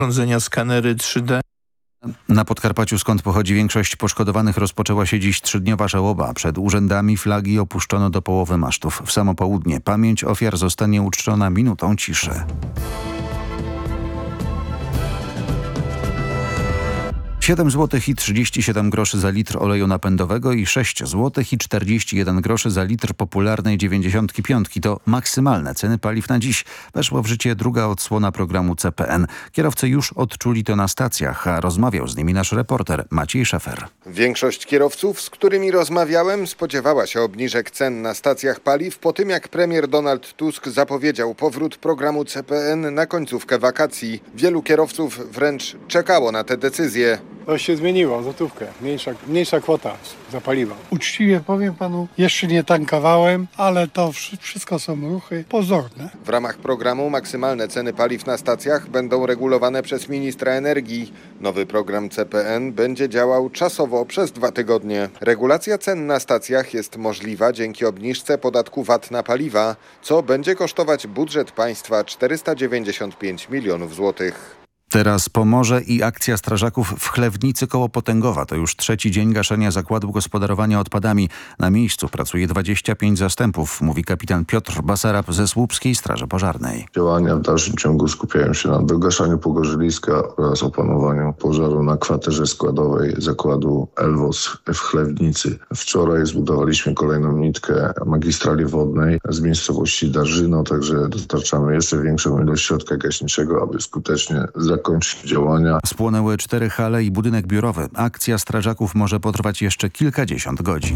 urządzenia, skanery 3D. Na Podkarpaciu, skąd pochodzi większość poszkodowanych, rozpoczęła się dziś 3-dniowa żałoba. Przed urzędami flagi opuszczono do połowy masztów. W samo południe pamięć ofiar zostanie uczczona minutą ciszy. $7 i 37 groszy za litr oleju napędowego i $6 i 41 groszy za litr popularnej 95. To maksymalne ceny paliw na dziś. Weszła w życie druga odsłona programu CPN. Kierowcy już odczuli to na stacjach, a rozmawiał z nimi nasz reporter Maciej Szefer. Większość kierowców, z którymi rozmawiałem, spodziewała się obniżek cen na stacjach paliw po tym, jak premier Donald Tusk zapowiedział powrót programu CPN na końcówkę wakacji. Wielu kierowców wręcz czekało na tę decyzję. To się zmieniło, złotówkę, mniejsza kwota za paliwo. Uczciwie powiem panu, jeszcze nie tankowałem, ale to wszystko są ruchy pozorne. W ramach programu maksymalne ceny paliw na stacjach będą regulowane przez ministra energii. Nowy program CPN będzie działał czasowo przez 2 tygodnie. Regulacja cen na stacjach jest możliwa dzięki obniżce podatku VAT na paliwa, co będzie kosztować budżet państwa 495 milionów złotych. Teraz Pomorze i akcja strażaków w Chlewnicy koło Potęgowa. To już 3. dzień gaszenia zakładu gospodarowania odpadami. Na miejscu pracuje 25 zastępów, mówi kapitan Piotr Basarab ze Słupskiej Straży Pożarnej. Działania w dalszym ciągu skupiają się na dogaszaniu pogorzyliska oraz opanowaniu pożaru na kwaterze składowej zakładu Elwos w Chlewnicy. Wczoraj zbudowaliśmy kolejną nitkę magistrali wodnej z miejscowości Darżyno, także dostarczamy jeszcze większą ilość środka gaśniczego, aby skutecznie zakończyć działania. Spłonęły 4 hale i budynek biurowy. Akcja strażaków może potrwać jeszcze kilkadziesiąt godzin.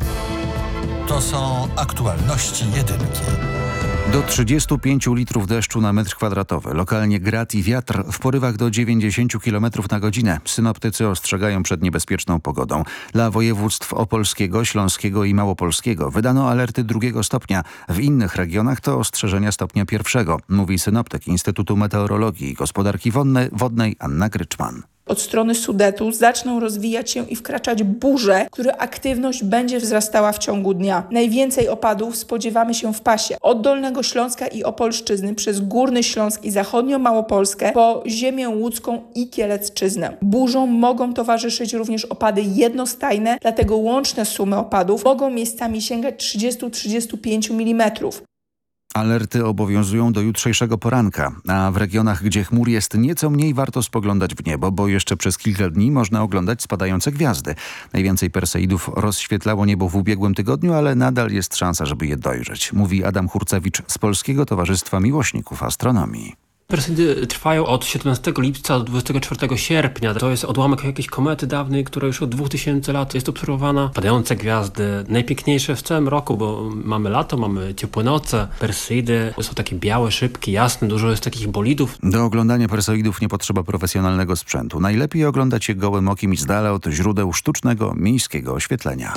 To są aktualności jedynki. Do 35 litrów deszczu na metr kwadratowy. Lokalnie grad i wiatr w porywach do 90 km na godzinę. Synoptycy ostrzegają przed niebezpieczną pogodą. Dla województw opolskiego, śląskiego i małopolskiego wydano alerty 2 stopnia. W innych regionach to ostrzeżenia stopnia 1, mówi synoptyk Instytutu Meteorologii i Gospodarki Wodnej Anna Gryczman. Od strony Sudetu zaczną rozwijać się i wkraczać burze, których aktywność będzie wzrastała w ciągu dnia. Najwięcej opadów spodziewamy się w pasie od Dolnego Śląska i Opolszczyzny przez Górny Śląsk i Zachodnią Małopolskę po ziemię łódzką i Kielecczyznę. Burzom mogą towarzyszyć również opady jednostajne, dlatego łączne sumy opadów mogą miejscami sięgać 30-35 mm. Alerty obowiązują do jutrzejszego poranka, a w regionach, gdzie chmur jest nieco mniej, warto spoglądać w niebo, bo jeszcze przez kilka dni można oglądać spadające gwiazdy. Najwięcej Perseidów rozświetlało niebo w ubiegłym tygodniu, ale nadal jest szansa, żeby je dojrzeć, mówi Adam Hurcewicz z Polskiego Towarzystwa Miłośników Astronomii. Perseidy trwają od 17 lipca do 24 sierpnia. To jest odłamek jakiejś komety dawnej, która już od 2000 lat jest obserwowana. Padające gwiazdy, najpiękniejsze w całym roku, bo mamy lato, mamy ciepłe noce. Perseidy są takie białe, szybkie, jasne, dużo jest takich bolidów. Do oglądania Perseidów nie potrzeba profesjonalnego sprzętu. Najlepiej oglądać je gołym okiem i z dala od źródeł sztucznego, miejskiego oświetlenia.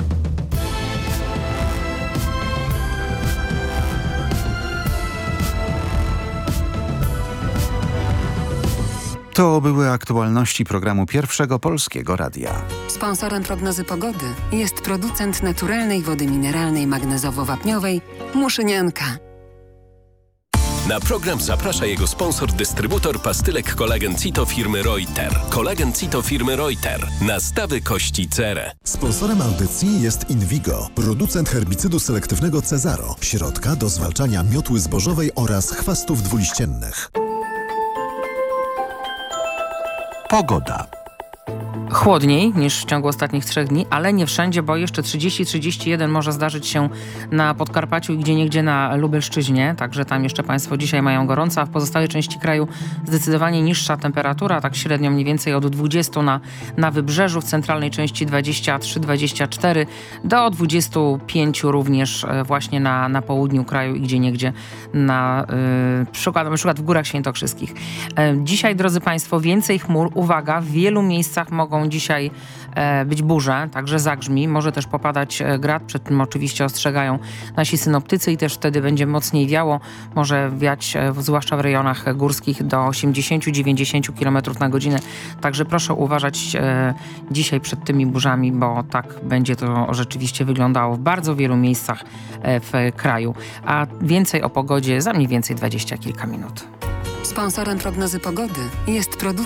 To były aktualności programu Pierwszego Polskiego Radia. Sponsorem prognozy pogody jest producent naturalnej wody mineralnej magnezowo-wapniowej Muszynianka. Na program zaprasza jego sponsor, dystrybutor pastylek Kolagen Cito firmy Reuter. Kolagen Cito firmy Reuter. Nastawy kości cerę. Sponsorem audycji jest Invigo, producent herbicydu selektywnego Cezaro. Środka do zwalczania miotły zbożowej oraz chwastów dwuliściennych. Pogoda. Chłodniej niż w ciągu ostatnich 3 dni, ale nie wszędzie, bo jeszcze 30-31 może zdarzyć się na Podkarpaciu i gdzieniegdzie na Lubelszczyźnie, także tam jeszcze Państwo dzisiaj mają gorąco, a w pozostałej części kraju zdecydowanie niższa temperatura, tak średnio mniej więcej od 20 na wybrzeżu, w centralnej części 23-24, do 25 również właśnie na południu kraju i gdzieniegdzie na przykład w Górach Świętokrzyskich. Dzisiaj, drodzy Państwo, więcej chmur. Uwaga, w wielu miejscach mogą dzisiaj być burze, także zagrzmi, może też popadać grad, przed tym oczywiście ostrzegają nasi synoptycy i też wtedy będzie mocniej wiało, może wiać zwłaszcza w rejonach górskich do 80-90 km na godzinę, także proszę uważać dzisiaj przed tymi burzami, bo tak będzie to rzeczywiście wyglądało w bardzo wielu miejscach w kraju, a więcej o pogodzie za mniej więcej 20 kilka minut. Sponsorem prognozy pogody jest producent